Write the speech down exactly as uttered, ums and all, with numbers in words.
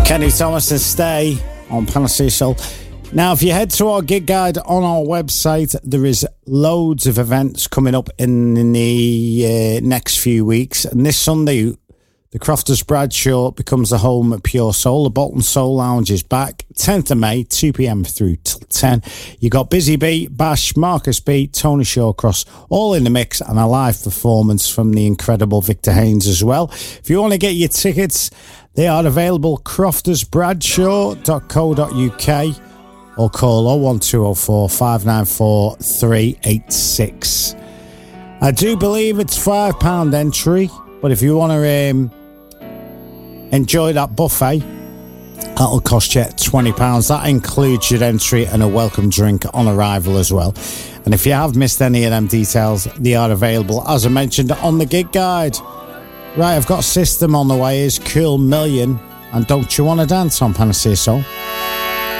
Kenny Thomas and Stay on Panacea Soul. Now, if you head to our gig guide on our website, there is loads of events coming up in, in the uh, next few weeks. And this Sunday, the Crofters Bradshaw becomes the home of Pure Soul. The Bolton Soul Lounge is back. tenth of May, two p.m. through till ten. You got Busy Bee, Bash, Marcus B, Tony Shawcross, all in the mix, and a live performance from the incredible Victor Haynes as well. If you want to get your tickets, they are available crofters bradshaw dot co dot uk or call oh one two oh four, five nine four, three eight six. I do believe it's five pounds entry, but if you want to um, enjoy that buffet, that'll cost you twenty pounds. That includes your entry and a welcome drink on arrival as well. And if you have missed any of them details, they are available, as I mentioned, on the gig guide. Right, I've got System on the way. Is Cool Million and Don't You Wanna Dance on Panacea Soul.